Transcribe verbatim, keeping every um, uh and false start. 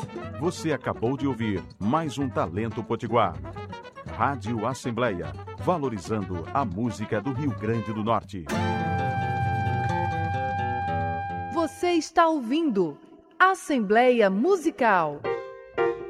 Você acabou de ouvir mais um Talento Potiguar. Rádio Assembleia, valorizando a música do Rio Grande do Norte. Você está ouvindo Assembleia Musical.